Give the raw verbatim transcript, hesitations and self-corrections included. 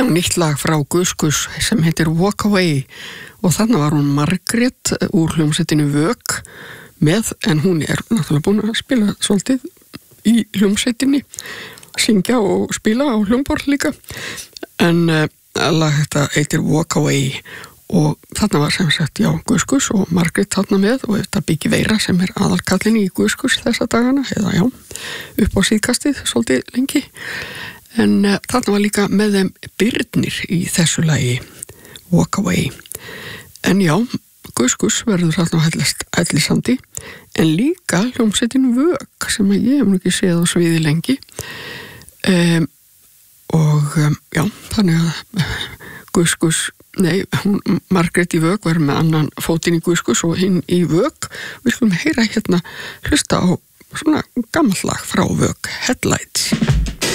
Já, nýtt lag frá Gus Gus sem heitir Walk Away og þarna var hún Margrét úr hljómsveitinni Vök með, en hún er náttúrulega búin að spila svolítið í hljómsveitinni, syngja og spila á hljómborð líka, en uh, lag þetta heitir Walk Away og þarna var sem sagt, já, Gus Gus og Margrét þarna með og þetta Biggi Veira sem er aðalkallinn í Gus Gus þessa dagana, eða já, upp á síðkastið svolítið lengi. En uh, þarna var líka með þeim Birnir í þessu lagi Walk Away. En já, Gus Gus verður þarna á Hellisandi, en líka hljómsveitin Vök sem ég hef nú ekki séð á sviði lengi. Um, og um, já, þannig að Gus Gus, nei, hún, Margrét í Vök verður með annan fótinn í Gus Gus og hinn í Vök. Við skulum heyra hérna, hlusta á svona gamalt lag frá Vök, Headlights.